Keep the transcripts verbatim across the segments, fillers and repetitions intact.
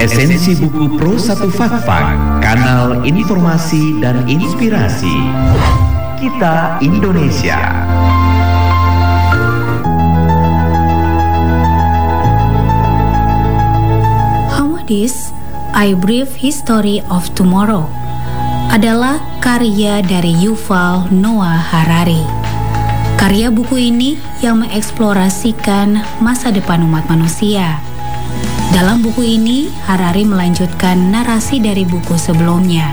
Esensi buku Pro satu Fakfak, kanal informasi dan inspirasi. Kita Indonesia. This A Brief History of Tomorrow adalah karya dari Yuval Noah Harari. Karya buku ini yang mengeksplorasikan masa depan umat manusia. Dalam buku ini, Harari melanjutkan narasi dari buku sebelumnya.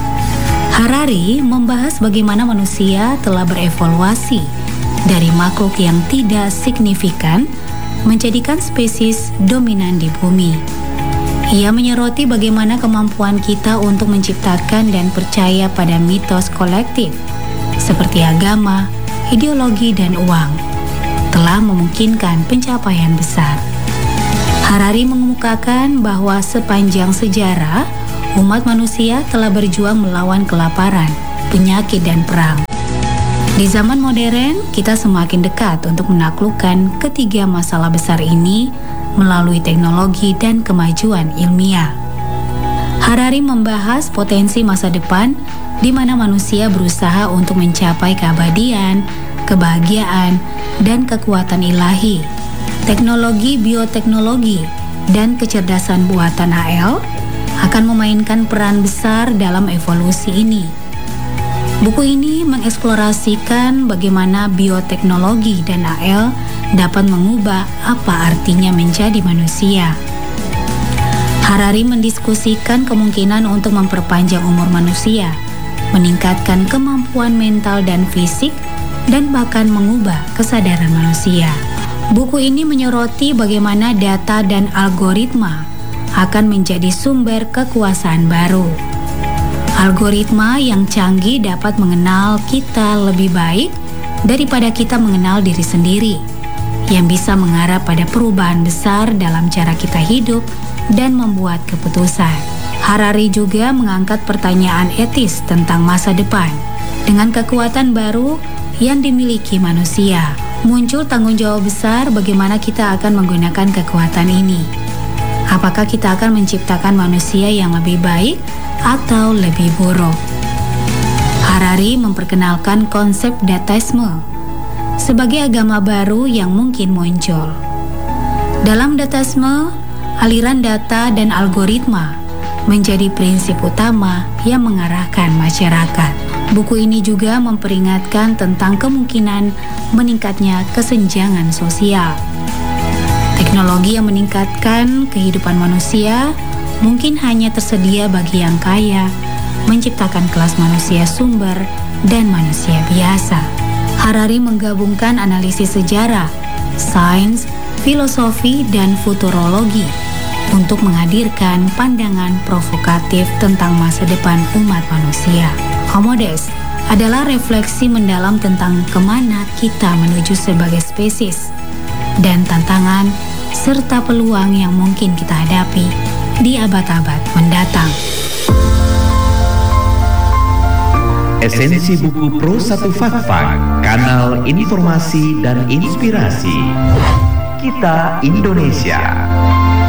Harari membahas bagaimana manusia telah berevolusi dari makhluk yang tidak signifikan menjadikan spesies dominan di bumi. Ia menyoroti bagaimana kemampuan kita untuk menciptakan dan percaya pada mitos kolektif seperti agama, ideologi, dan uang telah memungkinkan pencapaian besar. Harari mengemukakan bahwa sepanjang sejarah, umat manusia telah berjuang melawan kelaparan, penyakit, dan perang. Di zaman modern, kita semakin dekat untuk menaklukkan ketiga masalah besar ini melalui teknologi dan kemajuan ilmiah. Harari membahas potensi masa depan di mana manusia berusaha untuk mencapai keabadian, kebahagiaan, dan kekuatan ilahi. Teknologi bioteknologi dan kecerdasan buatan A I akan memainkan peran besar dalam evolusi ini. Buku ini mengeksplorasikan bagaimana bioteknologi dan A I dapat mengubah apa artinya menjadi manusia. Harari mendiskusikan kemungkinan untuk memperpanjang umur manusia, meningkatkan kemampuan mental dan fisik, dan bahkan mengubah kesadaran manusia. Buku ini menyoroti bagaimana data dan algoritma akan menjadi sumber kekuasaan baru. Algoritma yang canggih dapat mengenal kita lebih baik daripada kita mengenal diri sendiri, yang bisa mengarah pada perubahan besar dalam cara kita hidup dan membuat keputusan. Harari juga mengangkat pertanyaan etis tentang masa depan. Dengan kekuatan baru yang dimiliki manusia, muncul tanggung jawab besar bagaimana kita akan menggunakan kekuatan ini. Apakah kita akan menciptakan manusia yang lebih baik atau lebih buruk? Harari memperkenalkan konsep dataisme sebagai agama baru yang mungkin muncul. Dalam dataisme, aliran data dan algoritma menjadi prinsip utama yang mengarahkan masyarakat. Buku ini juga memperingatkan tentang kemungkinan meningkatnya kesenjangan sosial. Teknologi yang meningkatkan kehidupan manusia mungkin hanya tersedia bagi yang kaya, menciptakan kelas manusia sumber dan manusia biasa. Harari menggabungkan analisis sejarah, sains, filosofi, dan futurologi untuk menghadirkan pandangan provokatif tentang masa depan umat manusia. Homo Deus adalah refleksi mendalam tentang kemana kita menuju sebagai spesies dan tantangan serta peluang yang mungkin kita hadapi di abad-abad mendatang. Esensi buku Pro satu Fakfak, kanal informasi dan inspirasi. Kita Indonesia.